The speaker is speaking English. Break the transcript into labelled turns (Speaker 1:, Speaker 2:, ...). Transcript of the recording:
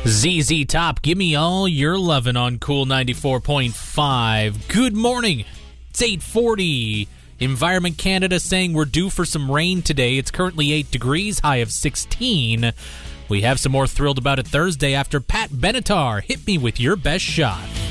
Speaker 1: ZZ Top, give me all your lovin' on Cool 94.5. Good morning. It's 8:40. Environment Canada saying we're due for some rain today. It's currently 8 degrees, high of 16. We have some more Thrilled About It Thursday after Pat Benatar. Hit me with your best shot.